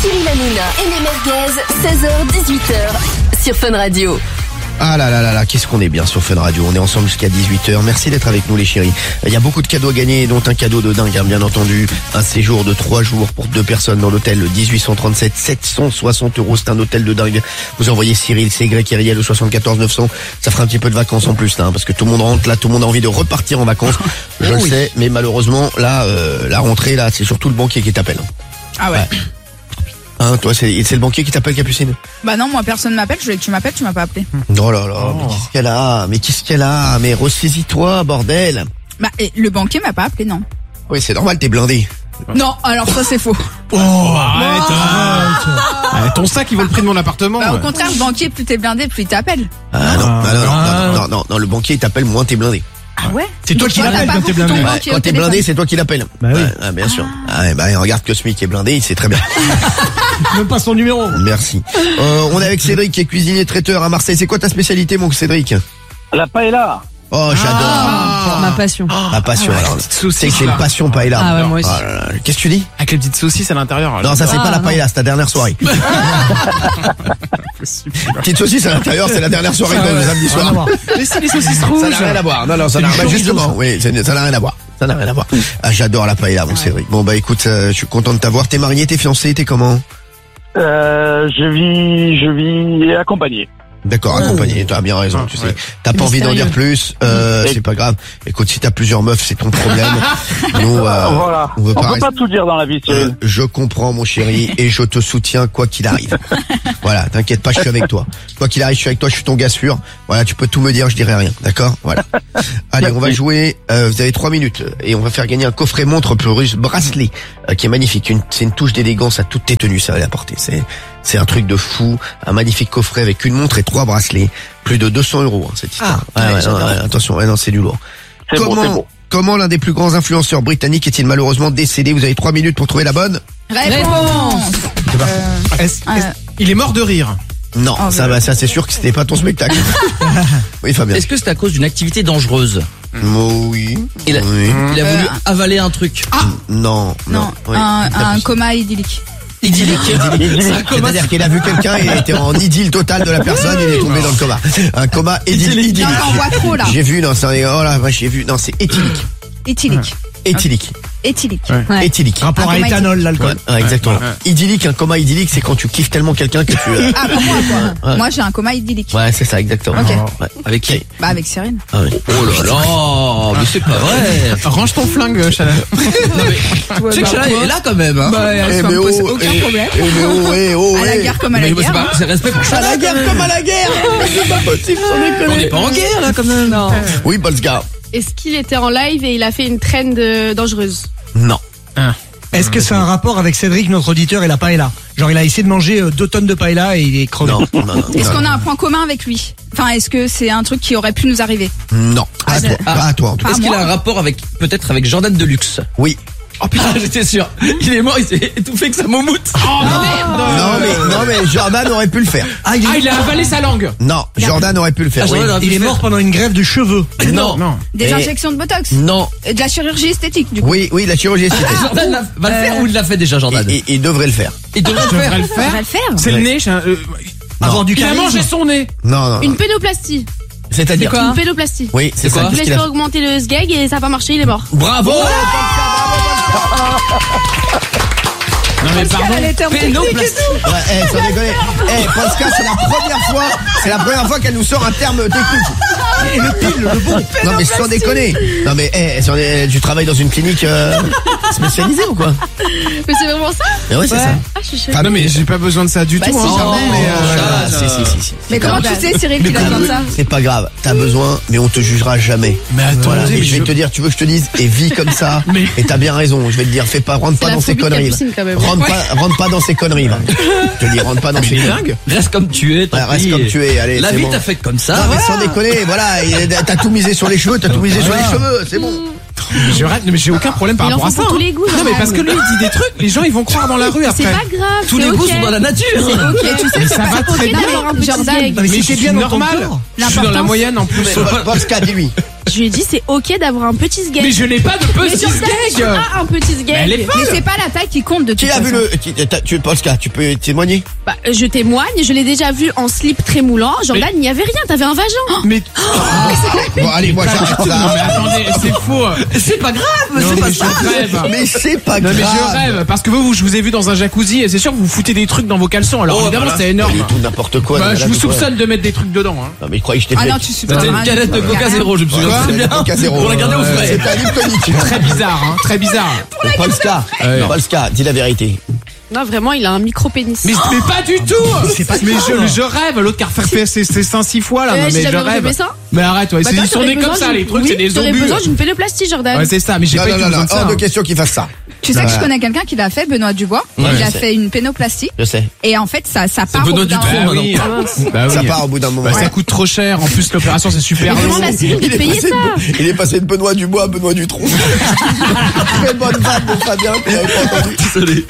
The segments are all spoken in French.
Cyril Hanouna et les merguez, 16h-18h sur Fun Radio. Ah là là là là, qu'est-ce qu'on est bien sur Fun Radio. On est ensemble jusqu'à 18h. Merci d'être avec nous les chéris. Il y a beaucoup de cadeaux à gagner, dont un cadeau de dingue, bien entendu. Un séjour de 3 jours pour 2 personnes dans l'hôtel 1837, 760 €. C'est un hôtel de dingue. Vous envoyez Cyril, c'est Greg Kyriel au 74 900. Ça fera un petit peu de vacances en plus, là, parce que tout le monde rentre là, tout le monde a envie de repartir en vacances. Je le sais, mais malheureusement, là, la rentrée, là, c'est surtout le banquier qui t'appelle. Ah ouais. Hein, toi, c'est le banquier qui t'appelle, Capucine? Bah non, moi personne m'appelle, je voulais que tu m'appelles, tu m'as pas appelé. Oh là là, mais qu'est-ce qu'elle a? Mais ressaisis-toi, bordel. Bah et le banquier m'a pas appelé, non. Oui, c'est normal, t'es blindé. Non, alors ça c'est faux. Oh, arrête. Ton sac, il vaut le prix de mon appartement. Bah, au contraire, le banquier, plus t'es blindé, plus il t'appelle. Non, le banquier il t'appelle, moins t'es blindé. Ah ouais? C'est toi qui l'appelles quand t'es blindé. Quand t'es blindé, c'est toi qui l'appelle. Bah oui. Bien sûr. Regarde que celui qui est blindé, il sait très bien. Même pas son numéro. Merci. On est avec Cédric qui est cuisinier traiteur à Marseille. C'est quoi ta spécialité, mon Cédric? La paella. Oh, j'adore. Ma passion. Ma passion, alors. C'est que c'est une passion paella. Ah ouais, moi aussi. Oh là là. Qu'est-ce que tu dis? Avec les petites saucisses à l'intérieur. Non, ça c'est pas la paella, c'est ta dernière soirée. Petite saucisse à l'intérieur, c'est la dernière soirée de samedi soir. Mais c'est les saucisses rouges. Ça n'a rien à voir. Non, ça n'a rien à voir. Justement, oui, ça n'a rien à voir. Ça n'a rien à voir. Ah, j'adore la paella, mon Cédric. Bon, bah, écoute, je suis content de t'avoir. T'es marié, t'es fiancé, t'es comment? Je vis accompagné. D'accord, accompagné, tu as bien raison, tu sais. T'as pas envie d'en dire plus, c'est pas grave. Écoute, si t'as plusieurs meufs, c'est ton problème. Nous, voilà. On peut pas tout dire dans la vie, Cyril. Je comprends, mon chéri, et je te soutiens quoi qu'il arrive. Voilà, t'inquiète pas, je suis avec toi. Quoi qu'il arrive, je suis avec toi, je suis ton gars sûr. Voilà, tu peux tout me dire, je dirai rien, d'accord? Voilà. Allez, on va jouer, vous avez 3 minutes, et on va faire gagner un coffret montre plus bracelet, qui est magnifique. C'est une touche d'élégance à toutes tes tenues, ça va l'apporter. C'est un truc de fou, un magnifique coffret avec une montre et 3 bracelets, plus de 200 € cette histoire. Attention, non, c'est du lourd. C'est bon. Comment l'un des plus grands influenceurs britanniques est-il malheureusement décédé? Vous avez 3 minutes pour trouver la bonne Réponse. Il est mort de rire. Non, ça c'est sûr que c'était pas ton spectacle. Oui, Fabien. Est-ce que c'est à cause d'une activité dangereuse? Oui. Il a voulu avaler un truc. Non. Oui. Un coma idyllique. Idyllique. C'est-à-dire qu'il a vu quelqu'un et il était en idylle totale de la personne et il est tombé dans le coma. Un coma idyllique. Non, on voit trop là. J'ai vu, non, j'ai vu, non, c'est éthylique. Éthylique. Rapport à éthanol, l'alcool. Ouais, exactement. Idyllique, un coma idyllique, c'est quand tu kiffes tellement quelqu'un que tu... Ah, pour moi, quoi. Ouais. Moi, j'ai un coma idyllique. Ouais, c'est ça, exactement. Ok. Ouais. Avec qui? Bah, avec Cyril. Ah, oui. Oh là là, mais c'est pas vrai. Range ton flingue, Chala. Tu sais que Chala est là quand même, hein. Bah, ça me pose aucun problème. À la guerre comme à la guerre. C'est respect pour Chala. À la guerre comme à la guerre. C'est pas possible, sans déconner. On n'est pas en guerre, là, quand même. Non. Oui, Bolsgar. Est-ce qu'il était en live et il a fait une trend dangereuse? Non. Est-ce que c'est un rapport avec Cédric, notre auditeur, et la paella? Genre, il a essayé de manger 2 tonnes de paella et il est crevé. Non. Est-ce qu'on a un point commun avec lui? Enfin, est-ce que c'est un truc qui aurait pu nous arriver? Non. Pas à toi, en tout cas. Est-ce qu'il a un rapport peut-être avec Jordan Deluxe? Oui. Oh putain, j'étais sûr. Il est mort, il s'est étouffé avec sa moumoute. Oh merde. Non, mais Jordan aurait pu le faire. Il a avalé sa langue. Non, Jordan aurait pu le faire. Ah, Oui. Jordan aurait pu Il est le mort faire. pendant une grève de cheveux. Non. Des injections de botox? Non. De la chirurgie esthétique, du coup? Oui, la chirurgie esthétique. Jordan va le faire ou il l'a fait déjà, Jordan? Il devrait le faire. Il devrait le faire. On va le faire. C'est le nez. Avoir du Il a charisme. mangé son nez. Non. Une pédoplastie. C'est-à-dire Une pédoplastie. Oui, c'est C'est quoi ça. Il voulait se faire augmenter le sgeg et ça n'a pas marché, il est mort. Bravo. Non mais pardon. Pénoplastie. Ouais, sans déconner. Polska, c'est la première fois qu'elle nous sort un terme technique. Et le bon. Non mais sans déconner. Non mais tu travailles dans une clinique spécialisée ou quoi? Mais c'est vraiment ça? Mais ouais, c'est ça. Ah, je suis choquée. Ah non mais j'ai pas besoin de ça du tout. si, Jordan. Si. Mais comment tu sais, Cyril, qu'il a besoin de ça? C'est pas grave, t'as besoin, mais on te jugera jamais. Mais attends, Voilà. Et je vais te dire, tu veux que je te dise, et vis comme ça. Et t'as bien raison, je vais te dire, rentre pas la dans ces phobie de conneries. Capucine, quand même. Rentre pas dans ces conneries. Là. Je te dis, rentre pas dans ces conneries. Reste comme tu es. Ouais, reste comme tu es, allez. La c'est vie bon. t'a fait comme ça. Non, mais sans déconner, voilà, t'as tout misé sur les cheveux, c'est bon. Mais j'ai aucun problème par Il en rapport à faut ça. pour tous les goûts, Non mais Jordan. parce que lui il dit des trucs, les gens ils vont croire dans la rue C'est après. pas grave. Tous les c'est goûts ok. sont dans la nature. Ok, tu sais Mais que ça c'est va pas très bien. Jordan. Jordan. Mais Mais si je c'est suis bien dans ton normal. corps. Je suis dans la moyenne en plus. Polska, dis-lui. Je lui ai dit, c'est ok d'avoir un petit sgeg. Mais je n'ai pas de Mais petit Jordan, tu sgeg. as un petit sgeg. Elle est Mais folle. c'est pas la taille qui compte de toute Qui a vu façon. le Polska, tu peux témoigner? Bah, je témoigne, je l'ai déjà vu en slip très moulant. Jordan, il n'y avait rien, t'avais un vagin. Mais Bon, allez, moi j'arrête non, mais ça. attendez, c'est faux. C'est pas grave, Non, c'est mais pas je ça. rêve. Mais c'est pas Non, mais je grave. rêve parce que je vous ai vu dans un jacuzzi et c'est sûr que vous foutez des trucs dans vos caleçons. Alors Oh, évidemment, voilà. c'est Pas énorme. du tout n'importe quoi. Bah, là, je là, vous de soupçonne de mettre des trucs dedans. Hein. Non, mais je croyais que je t'ai Ah fait. non, tu supportes C'était une rien. canette de Coca Zéro, je me souviens Quoi très bien. Coca Zéro. Pour la garder au frais. C'est un lip tonic. Très bizarre, hein, très bizarre. Polska. Ouais. Polska, dis la vérité. Non, vraiment, il a un micro-pénis. Mais pas du tout. Mais je rêve. L'autre qui a refait ses seins 6 fois là. Non, mais j'ai je jamais refait rêve. mes seins. Mais arrête, ouais, Bah, ils toi, sont t'aurais nés comme besoin ça, d'une- les trucs, oui, c'est des t'aurais obus. besoin d'une pénoplastie, Jordan. Ouais, c'est ça, mais j'ai Non, pas eu non, besoin non, de ça. hors de hein. question qu'il fasse ça. Tu sais que Voilà. je connais quelqu'un qui l'a fait, Benoît Dubois. Ouais, il je a sais. fait une pénoplastie. Je sais. Et en fait, ça part Benoît au bout d'un Dutronc, moment. Bah oui. Ah, Bah oui. Ça part au bout d'un moment. Bah, ça coûte trop cher. En plus, l'opération c'est super Mais long. demande à Cyril de Il est payer passé ça. il est passé de Benoît Dubois à Benoît Dutronc. Très bonne vanne de Fabien que j'avais pas entendu. Désolé.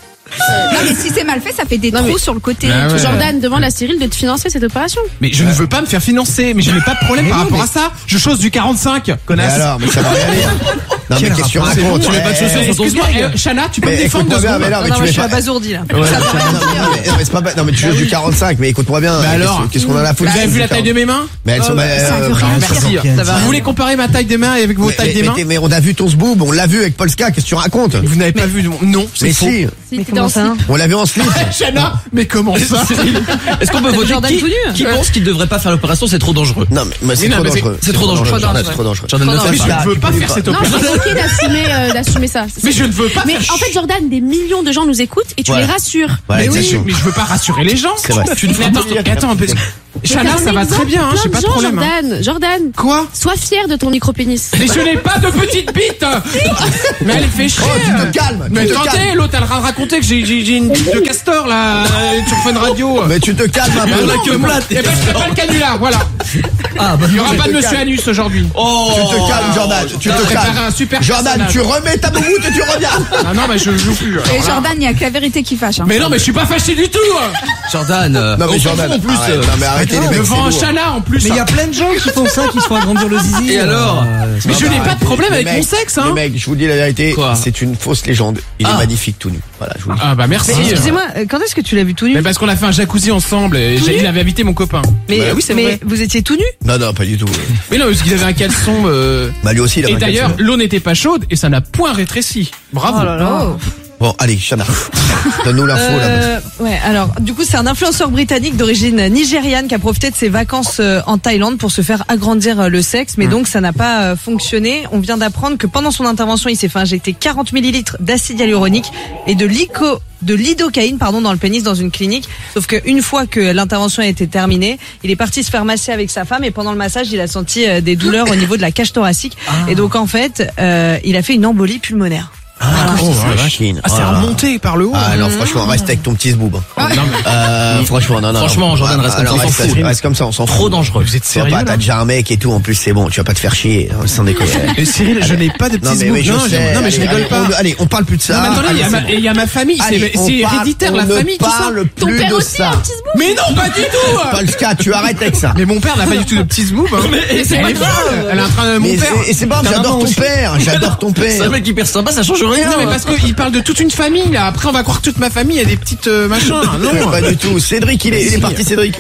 Non, mais si c'est mal fait, ça fait des trous sur le côté. Bah ouais. Jordan, demande à Cyril de te financer cette opération. Mais je ne veux pas me faire financer, mais je n'ai pas de problème par rapport à ça. Je chose du 45, Mais connasse. alors, mais ça va rien aller. Non, mais qu'est-ce que tu racontes? Tu mets pas de chaussures sur ton Excuse-moi, sgeg. Shana, tu peux me Mais défendre deux écoute-moi bien, secondes. mais non, mais Non, tu moi, mets je suis pas. abasourdi là. Non, mais c'est pas. Non, mais tu joues du 45, mais écoute-moi bien. Mais alors Qu'est-ce qu'on en a foutu? Vous avez vu la taille de mes mains? Mais elles sont. ça veut rien Merci. dire. Ça va. Vous voulez comparer ma taille des mains avec vos tailles des mains? Mais on a vu ton zboob, on l'a vu avec Polska, qu'est-ce que tu racontes? Vous n'avez pas vu de mon... Non, c'est Mais faux. si, Si Mais t'es comment dans ça on l'a vu en slip. Shana, mais comment ça? Est-ce qu'on peut voter Jordan tout nu qui pense qu'il devrait pas faire l'opération? C'est trop dangereux. Non, mais c'est Mais non, trop mais dangereux. c'est trop dangereux. Jordan, c'est trop dangereux. Jordan ne Trop fait Mais je pas. ne veux pas faire cette Non, opération. c'est ok d'assumer ça. Mais je ne veux pas Mais faire... en fait, Jordan, des millions de gens nous écoutent et tu Voilà. les rassures. Voilà, Mais oui, exactement. mais je veux pas rassurer les gens. C'est vrai. Tu ne fais attends un peu. Shana, Mais ça va t'as un très bien, hein, exemple, j'ai pas de plein gens, problème. hein. Jordan, Quoi? sois fier de ton micro-pénis. Mais je n'ai pas de petite bite. Mais elle fait chier. Oh, tu te calmes. Mais tu te attendez, calmes. l'autre elle a raconté que j'ai une bite de castor là sur Fun Radio. Mais tu te calmes un Mais peu. non, mais bon. Eh ben je fais pas le canular, voilà. Ah, bah, Il y aura tu pas de te Monsieur calmes. Anus aujourd'hui. oh. Tu te calmes, Jordan. Tu T'as te préparé calmes. un super Jordan, personnage. tu remets ta bouboute et tu reviens. Ah non, mais je joue plus. Et Jordan, il n'y a que la vérité qui fâche. hein. Mais non, mais je suis pas fâché du tout. Jordan, Non, on mais s'en Jordan. fout en plus. arrête. Non, mais arrêtez les mecs. Devant un c'est lourd. Shana en plus. Mais il y a plein de gens qui font ça, qui se font agrandir le zizi. Et alors Mais je n'ai pas de problème avec mon sexe, hein. Les mecs, je vous dis la vérité, Quoi c'est une fausse légende. Il est Ah. magnifique tout nu. Voilà, je vous le dis. Ah bah merci. Mais excusez-moi, quand est-ce que tu l'as vu tout nu? Mais parce qu'on a fait un jacuzzi ensemble et il avait invité mon copain. Mais, Bah oui, c'est mais vrai. vous étiez tout nu? Non, non, pas du tout. Mais non, parce qu'il avait un caleçon. Bah, lui aussi, il a Et un d'ailleurs, caleçon. l'eau n'était pas chaude et ça n'a point rétréci. Bravo. Oh là là. Bon, allez, Shana. Donne-nous l'info, là. Ouais, alors, du coup, c'est un influenceur britannique d'origine nigériane qui a profité de ses vacances en Thaïlande pour se faire agrandir le sexe, mais donc ça n'a pas fonctionné. On vient d'apprendre que pendant son intervention, il s'est fait injecter 40 millilitres d'acide hyaluronique et de lidocaïne, dans le pénis dans une clinique. Sauf qu'une fois que l'intervention a été terminée, il est parti se faire masser avec sa femme et pendant le massage, il a senti des douleurs au niveau de la cage thoracique. Et donc, en fait, il a fait une embolie pulmonaire. Oh, la vache. Ah, c'est remonté par le haut. Ah, non, franchement, reste avec ton petit zboob. Franchement, non, non. Franchement, Jordan, reste comme ça, on s'en fout. Reste comme ça, on s'en fout. Trop dangereux. Vous êtes Tu vas sérieux pas, là t'as déjà un mec et tout, en plus, c'est bon, tu vas pas te faire chier, hein, sans déconner. Mais Cyril, je n'ai pas de Non, petits mais oui, je zboob. sais. Non, mais je Allez, rigole pas. allez, on parle plus de ça. Non, mais attendez, Allez, il y a c'est ma- bon. et il y a ma famille, Allez, on c'est parle- héréditaire, la on ne famille, tout ça. parle Ton plus père de aussi a ça. un petit zboob. Mais non, pas du tout. Polska, tu arrêtes avec ça. Mais mon père n'a pas du tout de petits zboob. Hein. Mais c'est Elle pas est grave. folle. Elle est en train de... Mon Mais père... et c'est pas grave, j'adore ton père, j'adore ton C'est un père. mec hyper sympa, ça change rien. Non, mais parce qu'il parle de toute une famille, là. Après, on va croire que toute ma famille a des petites machins. Non. Pas du tout. Cédric, il est parti, Cédric.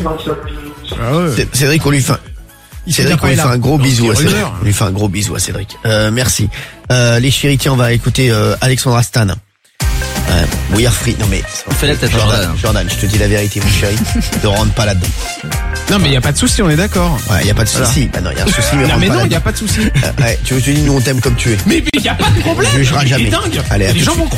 Cédric, on lui fait Cédric, on lui fait un gros bisou à Cédric. On lui fait un gros bisou à Cédric. Merci. Les chéris, tiens, on va écouter Alexandra Stan. We are free. Non mais Fais la tête, Jordan. Jordan, je te dis la vérité, mon chéri. Ne rentre pas là-dedans. Non, mais il y a pas de souci, on est d'accord. Ouais, y a pas de souci. Bah non, y a un souci, mais Non, rentre mais pas non, il y là-dedans. a pas de souci. Ouais, tu veux que je te dise, nous on t'aime comme tu es. Mais il y a pas de problème. Tu jugeras Il est jamais. dingue. Allez, à Les tout de gens suite. vont